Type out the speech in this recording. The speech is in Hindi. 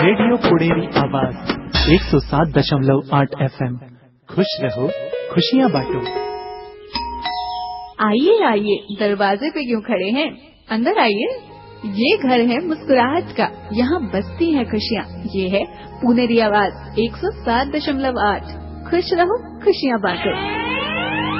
रेडियो पुणेरी आवाज 107.8 FM। खुश रहो, खुशियाँ बांटो। आइए आइए, दरवाजे पे क्यों खड़े हैं, अंदर आइए। ये घर है मुस्कुराहट का, यहाँ बसती हैं खुशियाँ। ये है पुणेरी आवाज 107.8। खुश रहो, खुशियाँ बांटो।